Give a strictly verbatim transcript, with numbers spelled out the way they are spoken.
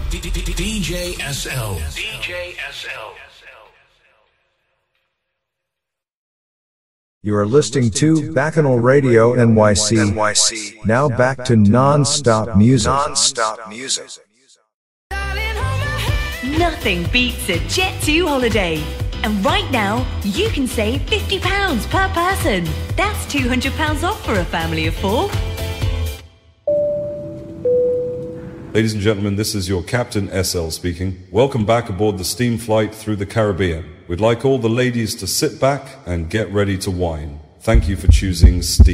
D J S L. D J S L. You are listening to Bacchanal Radio N Y C. Now back to non-stop music. Non-stop music. Nothing beats a Jet two holiday. And right now, you can save fifty pounds per person. That's two hundred pounds off for a family of four. Ladies and gentlemen, this is your Captain S L speaking. Welcome back aboard the steam flight through the Caribbean. We'd like all the ladies to sit back and get ready to wine. Thank you for choosing Steam.